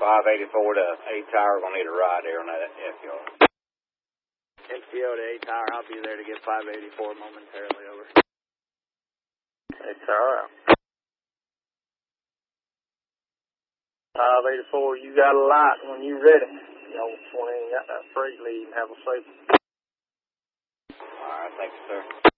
584 to 8 Tower, gonna need a ride there on that FTO. XTO to 8 Tower, I'll be there to get 584 momentarily over. 8 Tower. 584, you got a light when you ready. Y'all 20 got that freight lead, have a safe. Alright, thank you, sir.